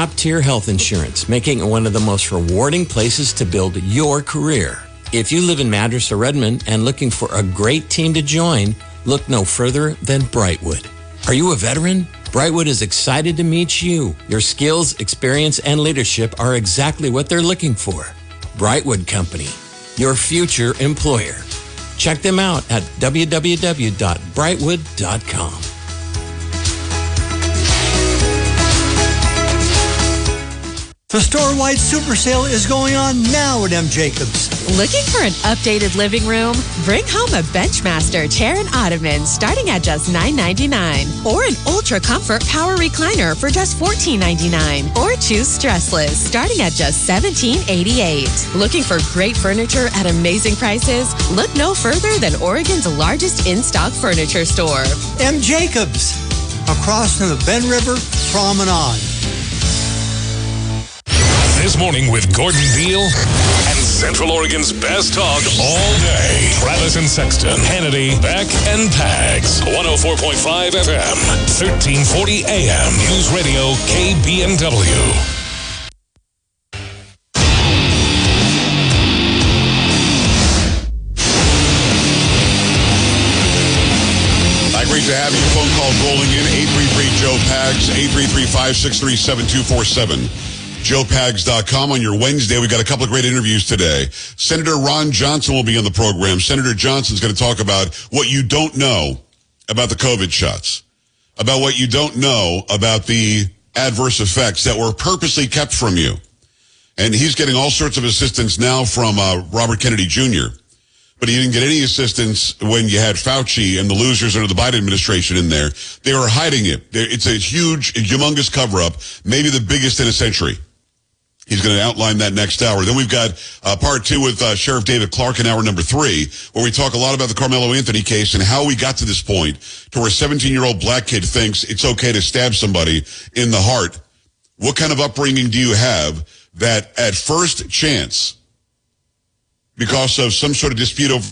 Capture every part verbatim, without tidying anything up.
top-tier health insurance, making it one of the most rewarding places to build your career. If you live in Madras or Redmond and looking for a great team to join, look no further than Brightwood. Are you a veteran? Brightwood is excited to meet you. Your skills, experience, and leadership are exactly what they're looking for. Brightwood Company, your future employer. Check them out at w w w dot brightwood dot com. The store-wide super sale is going on now at M. Jacobs. Looking for an updated living room? Bring home a Benchmaster chair and ottoman starting at just nine ninety-nine, or an Ultra Comfort Power Recliner for just fourteen ninety-nine, or choose Stressless starting at just seventeen eighty-eight. Looking for great furniture at amazing prices? Look no further than Oregon's largest in-stock furniture store. M. Jacobs, across from the Ben River Promenade. This Morning with Gordon Deal and Central Oregon's best talk all day. Travis and Sexton, Hannity, Beck, and Pags. one oh four point five F M, thirteen forty A M. News Radio K B N W. Great to have your phone calls rolling in. eight three three Joe Pags, eight three three, five six three, seven two four seven. joe pags dot com. On your Wednesday, we've got a couple of great interviews today. Senator Ron Johnson will be on the program. Senator Johnson's going to talk about what you don't know about the COVID shots, about what you don't know about the adverse effects that were purposely kept from you. And he's getting all sorts of assistance now from uh, Robert Kennedy Junior, but he didn't get any assistance when you had Fauci and the losers under the Biden administration in there. They were hiding it. It's a huge, humongous cover-up, maybe the biggest in a century. He's going to outline that next hour. Then we've got uh, part two with uh, Sheriff David Clark in hour number three, where we talk a lot about the Carmelo Anthony case and how we got to this point to where a seventeen-year-old black kid thinks it's okay to stab somebody in the heart. What kind of upbringing do you have that at first chance, because of some sort of dispute over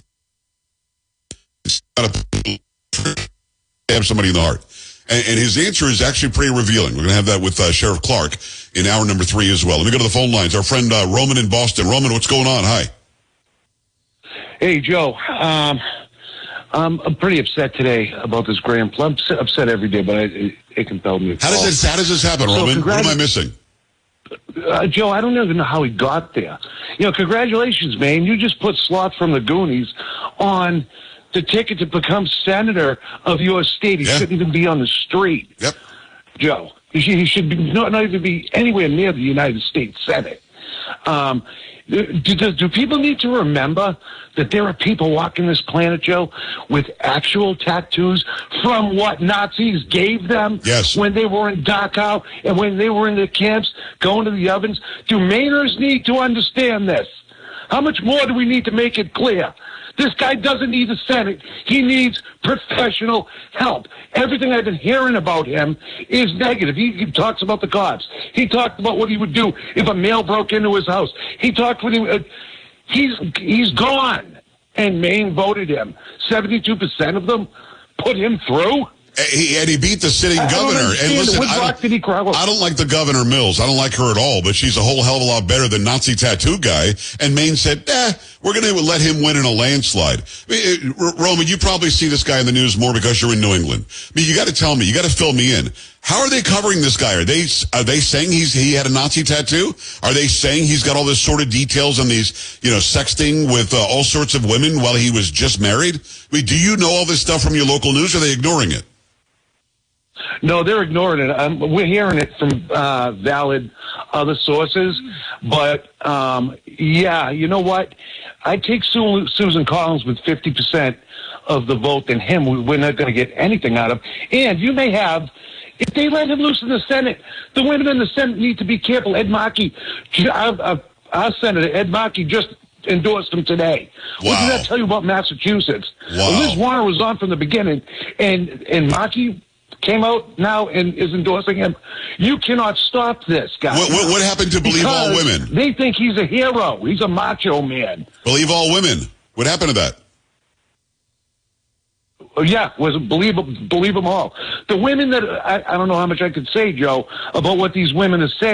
stab somebody in the heart? And, and his answer is actually pretty revealing. We're going to have that with uh, Sheriff Clark in hour number three as well. Let me go to the phone lines. Our friend uh, Roman in Boston. Roman, what's going on? Hi. Hey, Joe. Um, um, I'm pretty upset today about this Grand Plum. I'm upset every day, but I, it, it compelled me to How does, this, how does this happen, so Roman? What am I missing? Uh, Joe, I don't even know how he got there. You know, congratulations, man. You just put Sloth from the Goonies on the ticket to become senator of your state. He yeah. shouldn't even be on the street. Yep. Joe, he should, he should be, not, not even be anywhere near the United States Senate. Um, do, do, do people need to remember that there are people walking this planet, Joe, with actual tattoos from what Nazis gave them yes. when they were in Dachau and when they were in the camps going to the ovens? Do Mainers need to understand this? How much more do we need to make it clear? This guy doesn't need the Senate. He needs professional help. Everything I've been hearing about him is negative. He, he talks about the cops. He talked about what he would do if a male broke into his house. He talked when he... Uh, he's, he's gone. And Maine voted him. seventy-two percent of them put him through. He, and he beat the sitting I governor. And listen, I don't, did he I don't like the Governor Mills. I don't like her at all, but she's a whole hell of a lot better than Nazi tattoo guy. And Maine said, eh, we're going to let him win in a landslide. I mean, Roman, you probably see this guy in the news more because you're in New England. I mean, you got to tell me, you got to fill me in. How are they covering this guy? Are they are they saying he's he had a Nazi tattoo? Are they saying he's got all this sort of details on these, you know, sexting with uh, all sorts of women while he was just married? I mean, do you know all this stuff from your local news, or are they ignoring it? No, they're ignoring it. Um, we're hearing it from uh, valid other sources. But, um, yeah, you know what? I take Su- Susan Collins with fifty percent of the vote than him. We're not going to get anything out of him. And you may have, if they let him loose in the Senate, the women in the Senate need to be careful. Ed Markey, our, our, our Senator, Ed Markey, just endorsed him today. Wow. What did that tell you about Massachusetts? Wow. Liz Warner was on from the beginning, and, and Markey came out now and is endorsing him. You cannot stop this guy. What, what, what happened to Believe All Women? They think he's a hero. He's a macho man. Believe All Women. What happened to that? Yeah, was believe believe them all. The women that I, I don't know how much I could say, Joe, about what these women are saying.